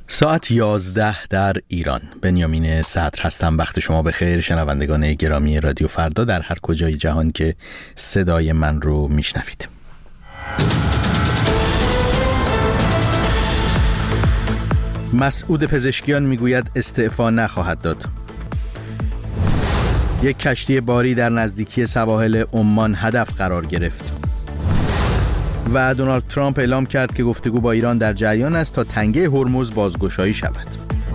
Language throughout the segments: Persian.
ساعت 11 در ایران. بنیامین صدر هستم. وقت شما بخیر شنوندگان گرامی رادیو فردا در هر کجای جهان که صدای من رو میشنوید. مسعود پزشکیان میگوید استعفا نخواهد داد. یک کشتی باری در نزدیکی سواحل عمان هدف قرار گرفت. و دونالد ترامپ اعلام کرد که گفتگو با ایران در جریان است تا تنگه هرمز بازگشایی شود.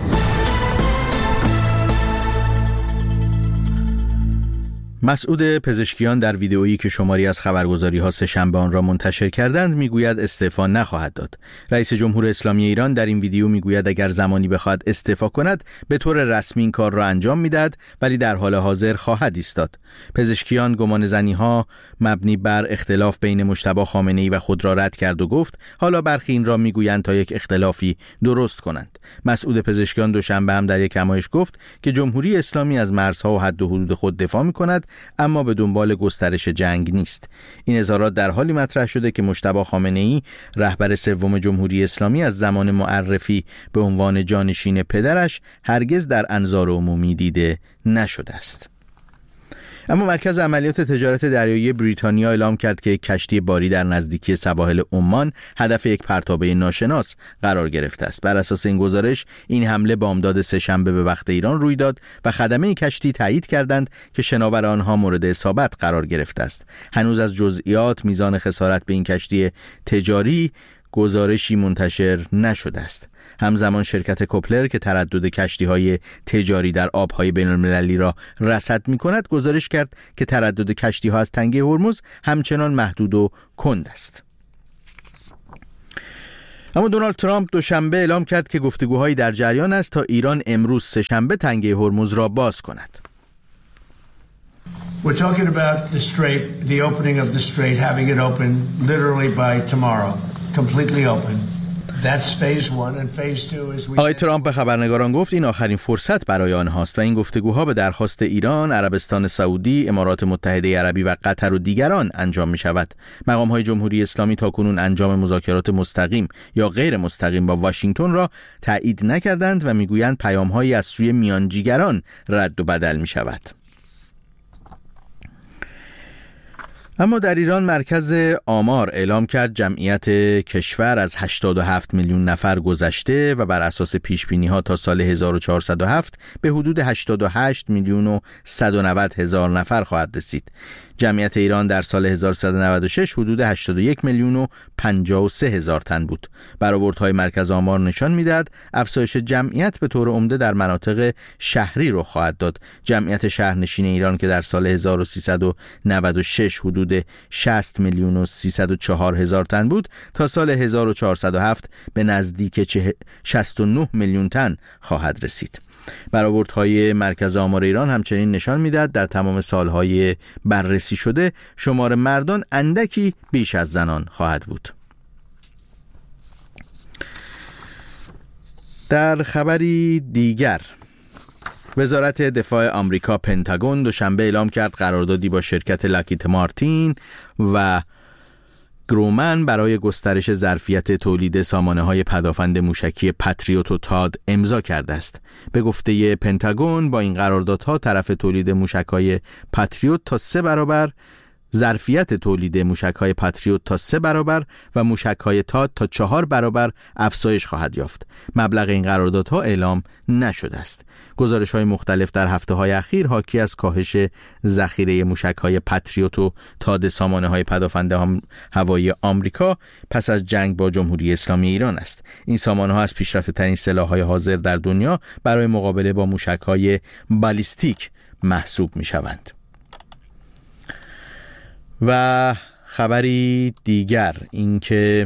مسعود پزشکیان در ویدئویی که شماری از خبرگزاری‌ها سه‌شنبه آن را منتشر کردند میگوید استعفا نخواهد داد. رئیس جمهور اسلامی ایران در این ویدئو میگوید اگر زمانی بخواهد استعفا کند به طور رسمی این کار را انجام میدهد، ولی در حال حاضر خواهد ایستاد. پزشکیان گمانه‌زنی‌ها مبنی بر اختلاف بین مجتبی خامنه‌ای و خود را رد کرد و گفت حالا برخی این را میگویند تا یک اختلافی درست کنند. مسعود پزشکیان دوشنبه هم در یک نمایش گفت که جمهوری اسلامی از مرزها و حد و حدود خود دفاع می‌کند، اما به دنبال گسترش جنگ نیست. این اظهارات در حالی مطرح شده که مجتبی خامنه‌ای رهبر سوم جمهوری اسلامی از زمان معرفی به عنوان جانشین پدرش هرگز در انظار عمومی دیده نشده است. اما مرکز عملیات تجارت دریایی بریتانیا اعلام کرد که یک کشتی باری در نزدیکی سواحل عمان هدف یک پرتابه ناشناس قرار گرفته است. بر اساس این گزارش این حمله بامداد سه‌شنبه به وقت ایران روی داد و خدمه کشتی تایید کردند که شناور آنها مورد اصابت قرار گرفته است. هنوز از جزئیات میزان خسارت به این کشتی تجاری گزارشی منتشر نشده است. همزمان شرکت کوپلر که تردد کشتی‌های تجاری در آب‌های بین‌المللی را رصد می‌کند گزارش کرد که تردد کشتی‌ها از تنگه هرمز همچنان محدود و کند است. اما دونالد ترامپ دوشنبه اعلام کرد که گفتگوهایی در جریان است تا ایران امروز سه‌شنبه تنگه هرمز را باز کند. We're talking about the strait, the opening of the strait, having it open literally by tomorrow, completely open. آقای ترامپ به خبرنگاران گفت این آخرین فرصت برای آنهاست و این گفتگوها به درخواست ایران، عربستان سعودی، امارات متحده عربی و قطر و دیگران انجام می شود. مقام‌های جمهوری اسلامی تاکنون انجام مذاکرات مستقیم یا غیر مستقیم با واشنگتن را تایید نکردند و میگویند پیام‌هایی از سوی میانجیگران رد و بدل می شود. اما در ایران مرکز آمار اعلام کرد جمعیت کشور از 87 میلیون نفر گذشته و بر اساس پیشبینی‌ها تا سال 1407 به حدود 88 میلیون و 190 هزار نفر خواهد رسید. جمعیت ایران در سال 1396 حدود 81 میلیون و 53 هزار تن بود. برآوردهای مرکز آمار نشان می‌دهد افزایش جمعیت به طور عمده در مناطق شهری رخ خواهد داد. جمعیت شهرنشین ایران که در سال 1396 حدود 60 میلیون و 304 هزار تن بود، تا سال 1407 به نزدیک 69 میلیون تن خواهد رسید. برآوردهای مرکز آمار ایران همچنین نشان می‌دهد در تمام سالهای بررسی شده شمار مردان اندکی بیش از زنان خواهد بود. در خبری دیگر، وزارت دفاع آمریکا پنتاگون دوشنبه اعلام کرد قراردادی با شرکت لاکهید مارتین و گرومن برای گسترش ظرفیت تولید سامانه‌های پدافند موشکی پاتریوت و تاد امضا کرده است. به گفته پنتاگون با این قراردادها طرف تولید موشک‌های پاتریوت تا 3 برابر، ظرفیت تولید موشک‌های پاتریوت تا 3 برابر و موشک‌های تاد تا 4 برابر افزایش خواهد یافت. مبلغ این قراردادها اعلام نشده است. گزارش‌های مختلف در هفته‌های اخیر حاکی از کاهش ذخیره موشک‌های پاتریوت و تاد سامانه‌های پدافند هوایی آمریکا پس از جنگ با جمهوری اسلامی ایران است. این سامانه‌ها از پیشرفته‌ترین سلاح‌های حاضر در دنیا برای مقابله با موشک‌های بالیستیک محسوب می‌شوند. و خبری دیگر این که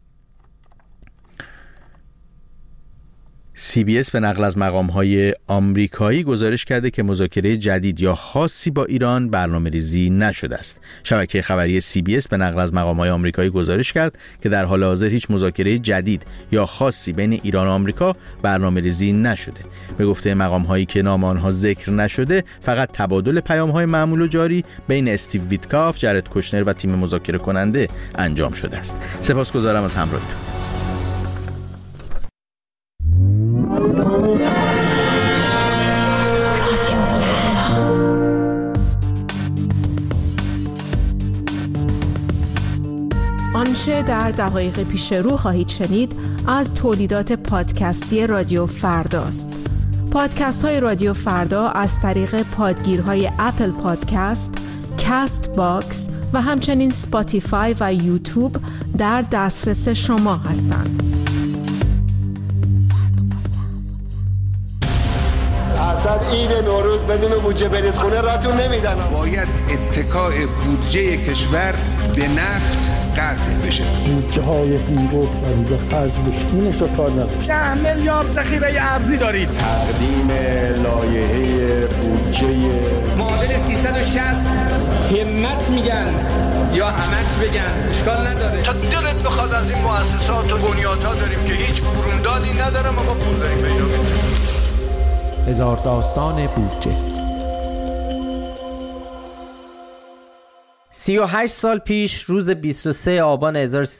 CBS به نقل از مقام‌های آمریکایی گزارش کرده که مذاکره جدید یا خاصی با ایران برنامه‌ریزی نشده است. شبکه خبری CBS به نقل از مقام‌های آمریکایی گزارش کرد که در حال حاضر هیچ مذاکره جدید یا خاصی بین ایران و آمریکا برنامه‌ریزی نشده. به گفته مقام‌هایی که نام آنها ذکر نشده، فقط تبادل پیام‌های معمول و جاری بین استیو ویتکاف، جرد کوشنر و تیم مذاکره کننده انجام شده است. سپاسگزارم از همراهیتون. در دقایق پیش رو خواهید شنید از تولیدات پادکستی رادیو فرداست. پادکست های رادیو فردا از طریق پادگیرهای اپل پادکست، کست باکس و همچنین سپاتیفای و یوتیوب در دسترس شما هستند. اصلا عید نوروز بدون بودجه بریز خونه راتون نمیدن. باید اتکاء بودجه کشور به نفت قطع بشه. بودجه های این گفتن به خرج بشینش رو کار نداشت. 10 میلیارد ذخیره ارزی دارید. تقدیم لایحه بودجه معادل 360 همت میگن یا همت بگن اشکال نداره. تا دلت بخواد از این مؤسسات و بنیادها داریم که هیچ بروندادی نداره، ما پول داریم به اینا بدیم. هزار داستان بودجه. 38 سال پیش روز 23 آبان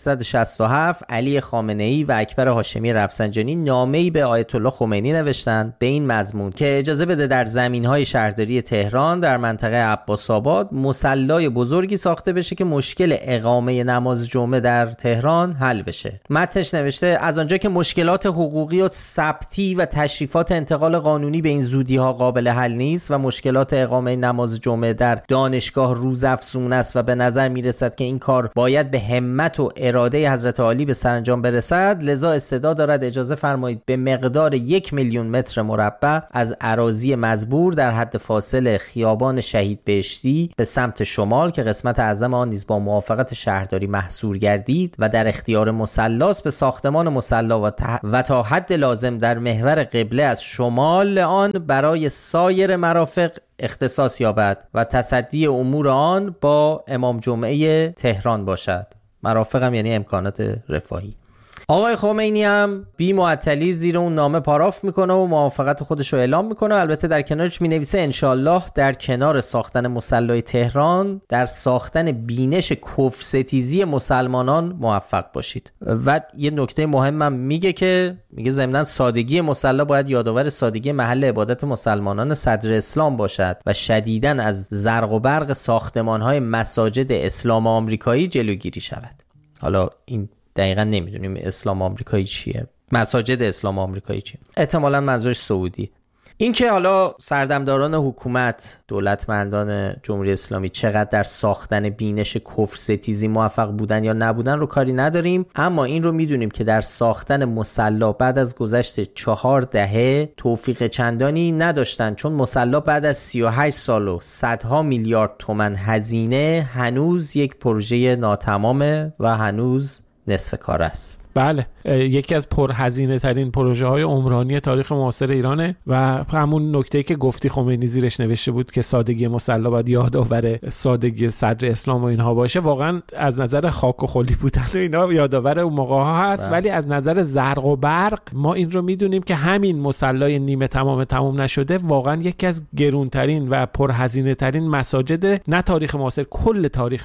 1367 علی خامنه‌ای و اکبر هاشمی رفسنجانی نامه‌ای به آیت الله خمینی نوشتند به این مضمون که اجازه بده در زمین‌های شهرداری تهران در منطقه عباس‌آباد مصلی بزرگی ساخته بشه که مشکل اقامه نماز جمعه در تهران حل بشه. متنش نوشته از آنجا که مشکلات حقوقی و ثبتی و تشریفات انتقال قانونی به این زودی‌ها قابل حل نیست و مشکلات اقامه نماز جمعه در دانشگاه روزافزون است و به نظر میرسد که این کار باید به همت و اراده حضرت عالی به سرانجام برسد، لذا استدعا دارد اجازه فرمایید به مقدار 1 میلیون متر مربع از اراضی مزبور در حد فاصل خیابان شهید بهشتی به سمت شمال که قسمت اعظم آن نیز با موافقت شهرداری محصور گردید و در اختیار مصلاست به ساختمان مصلا و تا حد لازم در محور قبله از شمال آن برای سایر مرافق اختصاص یابد و تصدی امور آن با امام جمعه تهران باشد. مرافقم یعنی امکانات رفاهی. آقای خمینی هم بی معطلی زیر اون نامه پاراف میکنه و موافقت خودش رو اعلام میکنه. البته در کنارش مینویسه انشالله در کنار ساختن مصلی تهران در ساختن بینش کفرستیزی مسلمانان موفق باشید. و یه نکته مهمم میگه ضمناً سادگی مصلی باید یادآور سادگی محل عبادت مسلمانان صدر اسلام باشد و شدیداً از زرق و برق ساختمان‌های مساجد اسلام آمریکایی جلوگیری شود. حالا این دقیقا نمیدونیم اسلام آمریکایی چیه، مساجد اسلام آمریکایی چیه، احتمالاً منظورش سعودی. این که حالا سردمداران حکومت، دولتمندان جمهوری اسلامی چقدر در ساختن بینش کفرستیزی موفق بودن یا نبودن رو کاری نداریم، اما این رو میدونیم که در ساختن مصلی بعد از گذشت 4 دهه توفیق چندانی نداشتن، چون مصلی بعد از 38 سال و صدها میلیارد تومان هزینه هنوز یک پروژه ناتمامه و هنوز نصف کار است. بله، یکی از پرهزینه ترین پروژه های عمرانی تاریخ معاصر ایرانه و همون نکته‌ای که گفتی خمینی زیرش نوشته بود که سادگی مصلی باید یادآور سادگی صدر اسلام و اینها باشه، واقعا از نظر خاک و خلی بودن و اینا یادآور اون موقع ها هست. ولی از نظر زرق و برق ما این رو میدونیم که همین مصلی نیمه تمام نشده واقعا یکی از گرونترین و پرهزینه ترین مساجد نه تاریخ معاصر، کل تاریخ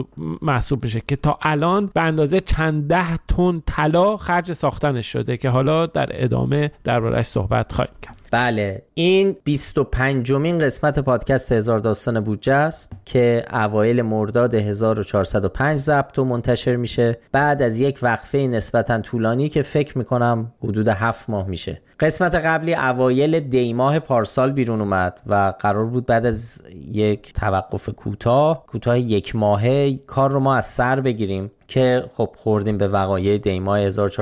محسوب میشه که تا الان به اندازه چند ده تن طلا خرج ساختنش شده که حالا در ادامه درباره‌اش صحبت خواهیم کرد. بله، این 25مین قسمت پادکست هزار داستان بودجه است که اوایل مرداد 1405 ضبط و منتشر میشه بعد از یک وقفه نسبتاً طولانی که فکر میکنم حدود 7 ماه میشه. قسمت قبلی اوایل دی ماه پارسال بیرون اومد و قرار بود بعد از یک توقف کوتاه 1 ماهه کار رو ما از سر بگیریم که خب خوردیم به وقایع دی ماه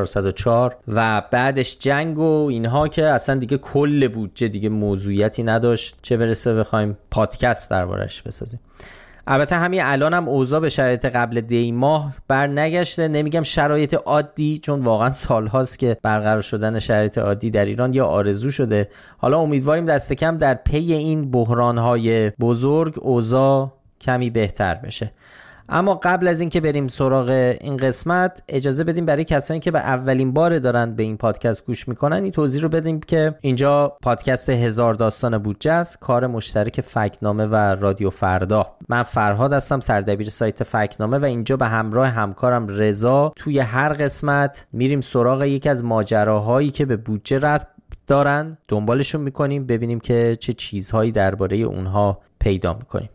1404 و بعدش جنگ و اینها که اصلا دیگه کل بودجه دیگه موضوعیتی نداشت، چه برسه بخوایم پادکست دربارش بسازیم. البته همین الان هم اوضاع به شرایط قبل دی ماه بر نگشته، نمیگم شرایط عادی چون واقعا سالهاست که برقرار شدن شرایط عادی در ایران یا آرزو شده. حالا امیدواریم دست کم در پی این بحران‌های بزرگ اوضاع کمی بهتر بشه. اما قبل از این که بریم سراغ این قسمت اجازه بدیم برای کسانی که به اولین بار دارن به این پادکست گوش میکنن این توضیح رو بدیم که اینجا پادکست هزار داستان بودجه است، کار مشترک فکت‌نامه و رادیو فردا. من فرهاد هستم، سردبیر سایت فکت‌نامه و اینجا به همراه همکارم رضا توی هر قسمت میریم سراغ یکی از ماجراهایی که به بودجه ربط دارن، دنبالشون میکنیم ببینیم که چه چیزهایی درباره اونها پیدا میکنیم.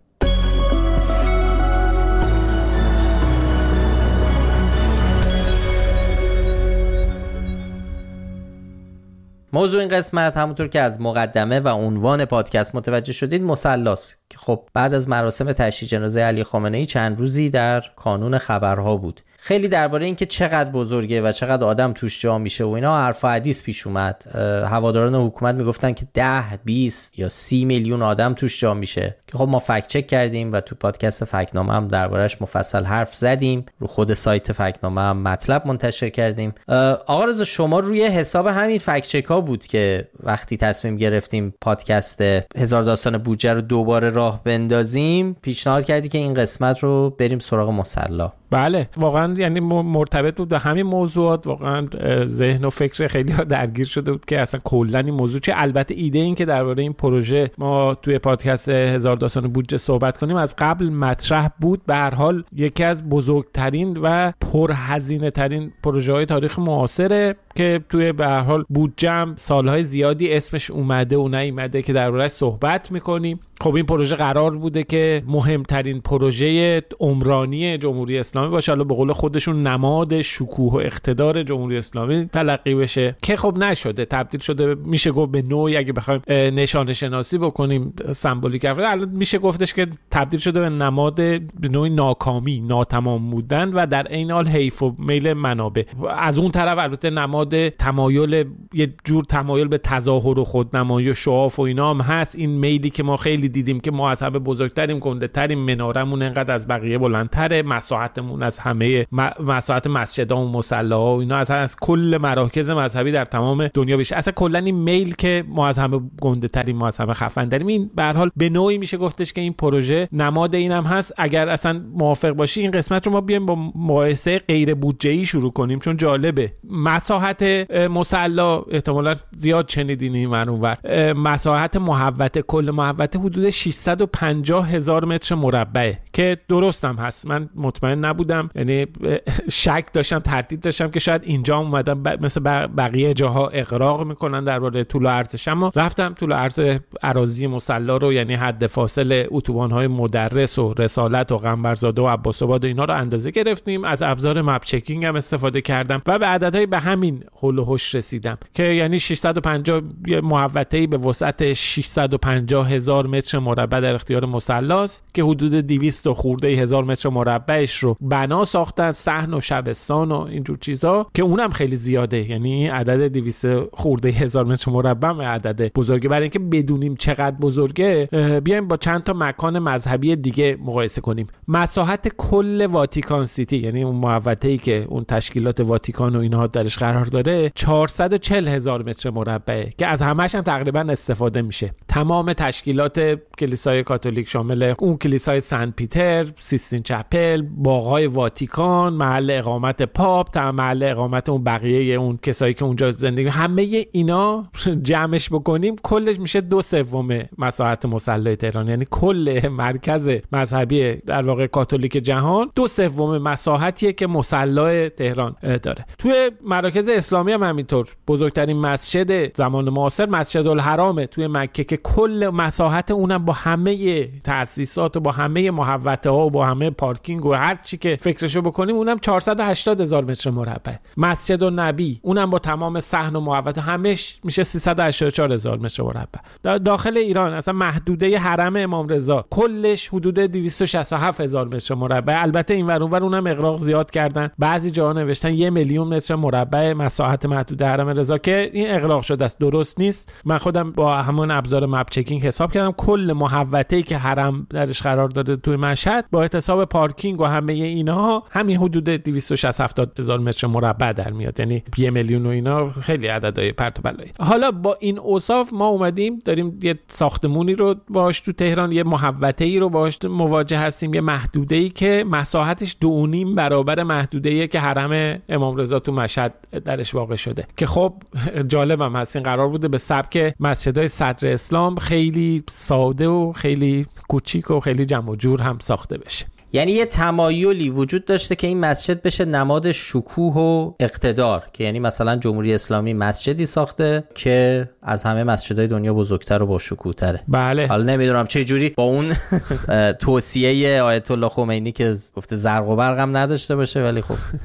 موضوع این قسمت همونطور که از مقدمه و عنوان پادکست متوجه شدید مصلاست که خب بعد از مراسم تشییع جنازه علی خامنه‌ای چند روزی در کانون خبرها بود. خیلی درباره این که چقدر بزرگه و چقدر آدم توش جا میشه و اینا حرف و حدیث پیش اومد. هواداران حکومت میگفتن که 10 20 یا 30 میلیون آدم توش جا میشه که خب ما فکت چک کردیم و تو پادکست فکت‌نامه هم دربارش مفصل حرف زدیم، رو خود سایت فکت‌نامه هم مطلب منتشر کردیم. آقا رضا شما روی حساب همین فکت چک ها بود که وقتی تصمیم گرفتیم پادکست هزار داستان بودجه رو دوباره راه بندازیم پیشنهاد کردی که این قسمت رو بریم سراغ مصلا. بله واقعا یعنی مرتبط بود به همین موضوعات. واقعا ذهن و فکر خیلی درگیر شده بود که اصلا کلا این موضوع چه. البته ایده این که درباره این پروژه ما توی پادکست هزار داستان بودجه صحبت کنیم از قبل مطرح بود. به هر حال یکی از بزرگترین و پرهزینه ترین پروژه های تاریخ معاصره که توی به هر حال بودجه هم سالهای زیادی اسمش اومده و نیومده که درباره‌اش صحبت می‌کنیم. خب این پروژه قرار بوده که مهمترین پروژه عمرانی جمهوری اسلامی باشه، حالا به قول خودشون نماد شکوه و اقتدار جمهوری اسلامی تلقی بشه که خب نشده، تبدیل شده میشه گفت به نوعی اگه بخوایم نشانه شناسی بکنیم سمبولیک الان میشه گفتش که تبدیل شده به نماد به نوعی ناکامی، ناتمام بودن و در عین حال حیف و میل منابع. از اون طرف البته نماد تمایل، یه جور تمایل به تظاهر و خودنمایی و شعاف و اینا هم هست. این میلی که ما خیلی دیدیم که ما از همه بزرگتریم، گنده‌تریم، منارمون انقدر از بقیه بلندتره، مساحتمون از همه مساحت مسجدها و مصلاها و اینا از کل مراکز مذهبی در تمام دنیا بیشتر. اصلا کلا این میل که ما از همه گنده‌تریم، ما از همه خفن‌تریم، این به هر حال به نوعی میشه گفتش که این پروژه نماد اینم هست. اگر اصلا موافق باشی این قسمت رو ما بیایم با مقایسه غیر بودجه‌ای شروع کنیم چون جالبه. مساحت مصلا احتمالاً زیاد شنیدین این اونور. مساحت محوطه، کل محوطه حدود 650,000 متر مربعه که درستم هست. من مطمئن نبودم، یعنی شک داشتم، تردید داشتم که شاید اینجا اومدن مثل بقیه جاها اغراق میکنن درباره طول و عرضش، اما رفتم طول و عرض اراضی مصلا رو، یعنی حد فاصل اتوبان‌های مدرس و رسالت و قنبرزاده و عباس‌آباد و اینا رو اندازه گرفتیم. از ابزار مپ چکینگ هم استفاده کردم و به عددهای به همین حول و حوش رسیدم که یعنی 650 محوطه‌ای به وسعت 650,000 متر مربع در اختیار مصلاست که حدود 200 و خورده هزار متر مربعش رو بنا ساختن، صحن و شبستان و اینجور چیزا که اونم خیلی زیاده. یعنی عدد 200 خورده هزار متر مربع عدد بزرگه. برای اینکه بدونیم چقدر بزرگه بیایم با چند تا مکان مذهبی دیگه مقایسه کنیم. مساحت کل واتیکان سیتی، یعنی اون محوطه‌ای که اون تشکیلات واتیکان و اینها درش قرار داره، 440,000 متر مربعه که از همه‌ش هم تقریبا استفاده میشه. تمام تشکیلات کلیسای کاتولیک شامل اون کلیسای سن پیتر، سیستین چپل، باغ‌های واتیکان، محل اقامت پاپ، محل اقامت اون بقیه اون کسایی که اونجا زندگی، همه اینا جمعش بکنیم کلش میشه 2/3 مساحت مصلای تهران. یعنی کل مرکز مذهبی در واقع کاتولیک جهان 2/3 مساحتیه که مصلای تهران داره. توی مراکز اسلامی هم همینطور. بزرگترین مسجد زمان معاصر مسجد الحرام توی مکه که کل مساحت اونم با همه تأسیسات و با همه محوطه ها و با همه پارکینگ و هر چی که فکرشو بکنیم اونم 480,000 متر مربع. مسجد النبی اونم با تمام صحن و محوطه همش میشه 384,000 متر مربع. داخل ایران اصلا محدوده حرم امام رضا کلش حدود 267,000 متر مربع. البته این ور اونور اونم اغراق زیاد کردن، بعضی جاها نوشتن 1,000,000 متر مربع مساحت محدوده حرم رضا که این اغراق شده است، درست نیست. من خودم با همون ابزار مپ چکینگ حساب کردم کل محوطه‌ای که حرم درش قرار داره توی مشهد با احتساب پارکینگ و همه اینا همین حدود 260,000 متر مربع در میاد. یعنی 1,000,000 و اینا خیلی عددهای پرت و بلایی. حالا با این اوصاف ما اومدیم داریم یه ساختمونی رو باهاش تو تهران، یه محوطه‌ای رو باهاش مواجه هستیم، یه محدوده‌ای که مساحتش 2.5 برابر محدوده‌ایه که حرم امام رضا تو مشهد درش واقع شده. که خب جالبم هست این قرار بوده به سبک مسجدهای صدر اسلام خیلی ساده و خیلی کوچیک و خیلی جمع و جور هم ساخته بشه. یعنی یه تمایلی وجود داشته که این مسجد بشه نماد شکوه و اقتدار، که یعنی مثلا جمهوری اسلامی مسجدی ساخته که از همه مسجدهای دنیا بزرگتر و با شکوه تره. بله. حالا نمیدونم چه جوری با اون توصیه آیت الله خمینی که گفته زرق و برق هم نداشته باشه، ولی خب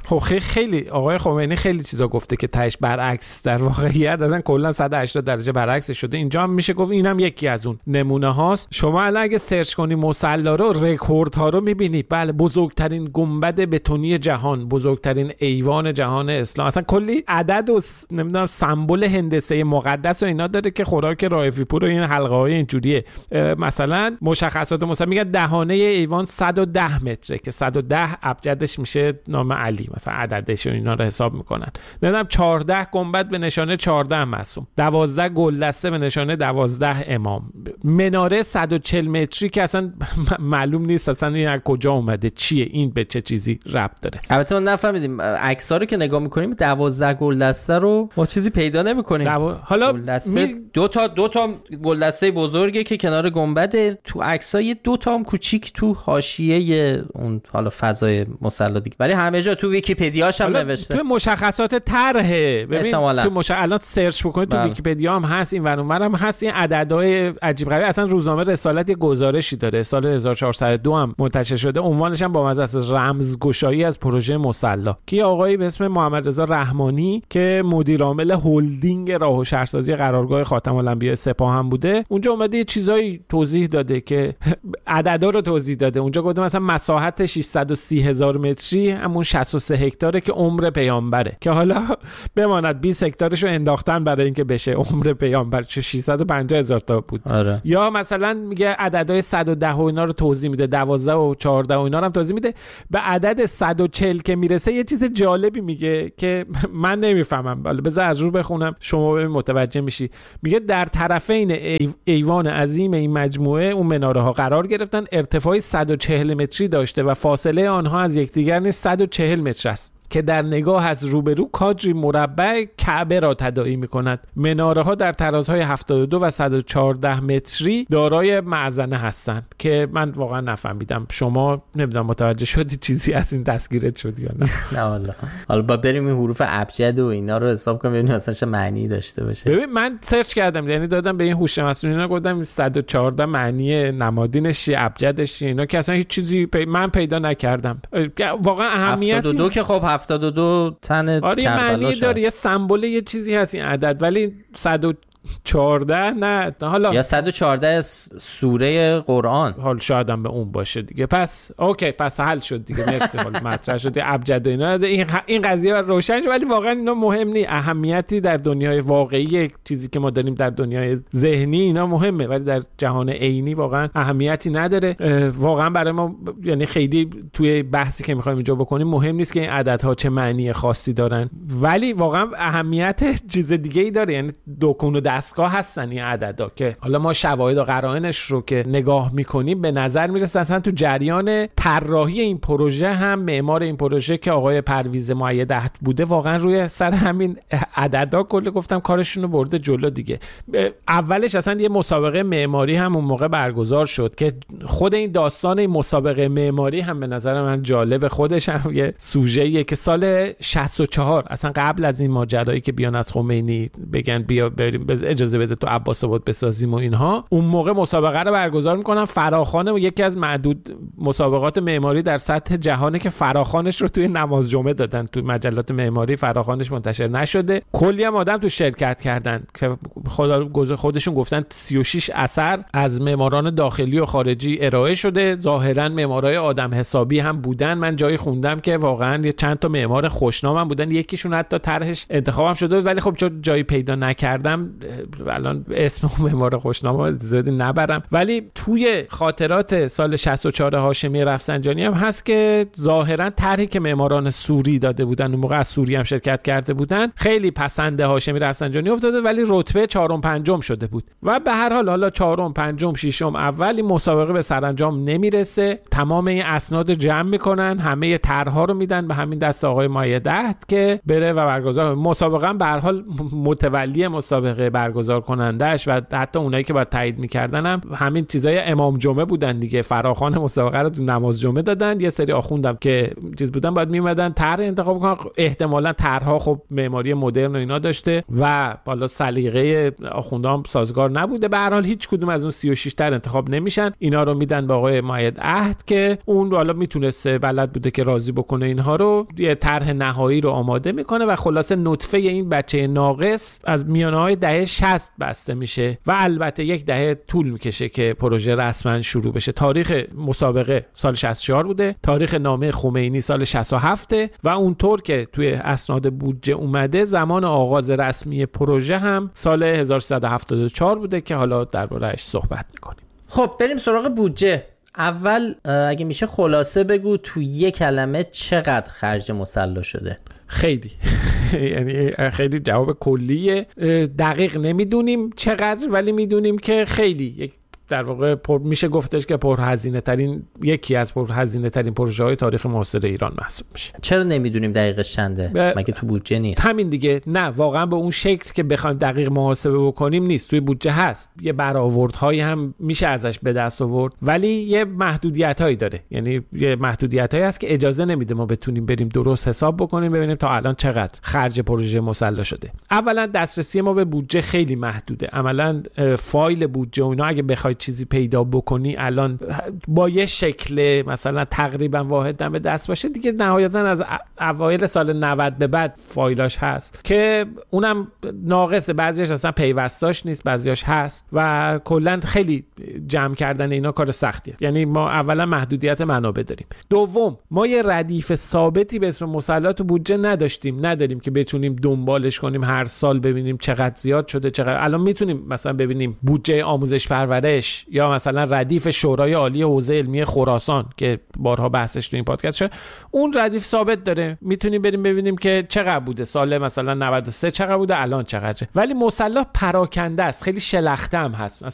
خب خیلی آقای خمینی خیلی چیزا گفته که تهش برعکس در واقعیت اصلا کلا 180 درجه برعکس شده. اینجا هم میشه گفت اینم یکی از اون نمونه هاست. شما الان اگه سرچ کنی مصلا رو، رکورد ها رو میبینی. بله، بزرگترین گنبد بتونی جهان، بزرگترین ایوان جهان اسلام، اصلا کلی عدد و نمیدونم سمبل هندسه مقدس و اینا داره که خوراک رائفی پور و این حلقه های اینجوریه. مثلا مشخصات مثلا میگه دهانه ایوان 110 متره که 110 ابجدش میشه نام علی، مثلا عددش و اینا رو حساب میکنن. نمیدونم 14 گنبد به نشانه 14 معصوم، 12 گلدسته به نشانه 12 امام، مناره 140 متری که اصلا معلوم نیست اصلا این از کجا اومده، چیه این، به چه چیزی ربط داره. البته ما نفهمیدیم عکس‌ها رو که نگاه میکنیم 12 گلدسته رو ما چیزی پیدا نمیکنیم. حالا دو تا گلدسته بزرگه که کنار گنبده، تو عکس‌های 2 تا هم کوچیک تو حاشیه اون حالا فضای مصلی دیگه، ولی همه جا تو ویکی‌پدیاش هم نوشته. تو مشخصات طرحه ببین، تو الان سرچ بکنید تو ویکی‌پدیا هم هست، این ور اون ور هم هست. این عددهای عجیب غریب، اصلا روزنامه رسالت یه گزارشی داره سال 1402 هم منتشر شده، عنوانش هم با مزه رمزگشایی از پروژه مصلی که آقایی به اسم محمد رضا رحمانی که مدیر عامل هلدینگ راه و شهرسازی قرارگاه خاتم الانبیاء سپاه هم بوده، اونجا اومده یه چیزایی توضیح داده که عددا رو توضیح داده. اونجا گفته مثلا مساحت 630,000 متری همون 63 هکتاره که عمر پیامبره، که حالا بماند 20 هکتارش رو انداختن برای اینکه بشه عمر پیامبر، چه 650,000 تا بود. آره. یا مثلا میگه عددهای 110 و اینا رو توضیح میده، 12 و 14 و اینا رو هم توضیح میده. به عدد 140 که میرسه یه چیز جالبی میگه که من نمیفهمم، حالا بذار از رو بخونم شما ببین متوجه میشی. میگه در طرفین ایوان عظیم این مجموعه اون مناره ها قرار گرفتن، ارتفاعی 140 متری داشته و فاصله آنها از یکدیگر نیز 140 متر است که در نگاه از روبرو کادری مربع کعبه را تداعی می‌کند. مناره‌ها در ترازهای 72 و 114 متری دارای معزنه هستند که من واقعا نفهمیدم. شما نمیدونم متوجه شدی چیزی از این دستگیرت شد یا نه؟ نه والله. حالا با بریم این حروف ابجد و اینا رو حساب کنیم ببینیم اصلا چه معنی داشته باشه. ببین من سرچ کردم، یعنی دادم به این هوش مصنوعی اینا، گفتم 114 معنی نمادینش چیه، ابجدش چیه، اینا که اصلا هیچ چیزی من پیدا نکردم. واقعا اهمیت 72 که خب 72 تن معنی داره، یه سمبل یه چیزی هست این عدد، ولی 114 نه. حالا یا 114 سوره قرآن، حال شاید هم به اون باشه دیگه. پس اوکی، پس حل شد دیگه. مرسی. حالا مطرح شد ابجد و اینا، این قضیه روشن شد، ولی واقعا اینا مهم نیست. اهمیتی در دنیای واقعی چیزی که ما داریم در دنیای ذهنی اینا مهمه، ولی در جهان عینی واقعا اهمیتی نداره. واقعا برای ما یعنی خیلی توی بحثی که می‌خوایم اینجا بکنیم مهم نیست که این عددها چه معنی خاصی دارن، ولی واقعا اهمیت چیز دیگه‌ای داره. یعنی دکون و دستگاه هستن این عددا که حالا ما شواهد و قرائنش رو که نگاه میکنیم به نظر میرسه اصلا تو جریان طراحی این پروژه هم معمار این پروژه که آقای پرویز مؤید عهد بوده واقعا روی سر همین عددا کلی گفتم کارشون رو برده جلو دیگه. اولش اصلا یه مسابقه معماری هم اون موقع برگزار شد که خود این داستان این مسابقه معماری هم به نظر من جالب، خودش هم یه سوژه‌ایه که سال 64 اصلا قبل از این ماجرایی که بیان از خمینی بگن بیا بریم اجازه بده تو عباس آباد بسازیم و اینها، اون موقع مسابقه رو برگزار میکنن. فراخوان و یکی از معدود مسابقات معماری در سطح جهانه که فراخوانش رو توی نماز جمعه دادن، توی مجلات معماری فراخوانش منتشر نشده. کلی هم آدم تو شرکت کردن که خودشون گفتن 36 اثر از معماران داخلی و خارجی ارائه شده. ظاهرا معمارای آدم حسابی هم بودن. من جایی خوندم که واقعا یه چند تا معمار خوشنام هم بودن، یکیشون حتی طرحش انتخابم شده، ولی خب چون جایی پیدا نکردم الان اسم معمار خوشنام زیادی نبرم. ولی توی خاطرات سال 64 هاشمی رفسنجانی هم هست که ظاهرا طرحی که معماران سوری داده بودن، اون موقع از سوری هم شرکت کرده بودن، خیلی پسند هاشمی رفسنجانی افتاده، ولی رتبه 4م 5م شده بود. و به هر حال حالا 4م 5م 6م اول این مسابقه به سرانجام نمیرسه. تمام این اسناد جمع میکنن، همه طرح‌ها رو میدن به همین دست آقای مؤید عهد که بره و برگزار مسابقه. به هر حال متولی مسابقه برگزار کنندش و حتی اونایی که باید تایید می‌کردن هم همین چیزای امام جمعه بودن دیگه. فراخوان مسابقه رو تو نماز جمعه دادن، یه سری آخوندم که چیز بودن باید میومدن طرح انتخاب کنن. احتمالاً طرح‌ها خب معماری مدرن و اینا داشته و بالا سلیقه آخوندام سازگار نبوده. به هر حال هیچ کدوم از اون 36 طرح انتخاب نمیشن. اینا رو میدن به آقای مؤید عهد که اون بالا میتونسته بلد بوده که راضی بکنه اینها رو، یه طرح نهایی رو آماده میکنه و خلاصه نطفه این بچه ناقص از میانه‌های دهه 60 بسته میشه و البته یک دهه طول میکشه که پروژه رسما شروع بشه. تاریخ مسابقه سال 64 بوده، تاریخ نامه خمینی سال 67 و اونطور که توی اسناد بودجه اومده زمان آغاز رسمی پروژه هم سال 1374 بوده که حالا درباره‌اش صحبت میکنیم. خب بریم سراغ بودجه. اول اگه میشه خلاصه بگو تو یک کلمه چقدر خرج مسلا شده؟ خیلی یعنی خیلی جواب کلیه، دقیق نمیدونیم چقدر ولی میدونیم که خیلی، در واقع میشه گفتش که پرهزینه ترین، یکی از پرهزینه ترین پروژه های تاریخ معاصر ایران محسوب میشه. چرا نمیدونیم دقیقش چنده؟ مگه تو بودجه نیست؟ همین دیگه، نه واقعا به اون شکل که بخوایم دقیق محاسبه بکنیم نیست. توی بودجه هست، یه برآوردهایی هم میشه ازش به دست آورد ولی یه محدودیتایی داره، یعنی یه محدودیتایی هست که اجازه نمیده ما بتونیم بریم درست حساب بکنیم ببینیم تا الان چقدر خرج پروژه مسلا شده. اولا دسترسی ما به بودجه خیلی محدوده. عملاً فایل بودجه و اینا اگه بخوای چیزی پیدا بکنی الان با یه شکل مثلا تقریبا واحد دم دست باشه دیگه، نهایتا از اوایل سال 90 به بعد فایلاش هست که اونم ناقصه، بعضیش اصلا پیوستاش نیست، بعضیش هست و کلا خیلی جمع کردن اینا کار سختیه. یعنی ما اولا محدودیت منابع داریم. دوم ما یه ردیف ثابتی به اسم مسلا تو بودجه نداریم که بتونیم دنبالش کنیم هر سال ببینیم چقدر زیاد شده چقدر. الان میتونیم مثلا ببینیم بودجه آموزش پرورش یا مثلا ردیف شورای عالی حوزه علمی خراسان که بارها بحثش تو این پادکست شد، اون ردیف ثابت داره، میتونیم بریم ببینیم که چقدر بوده سال مثلا 93 چقدر بوده الان چقدره. ولی مسلا پراکنده است، خیلی شلخته هم هست.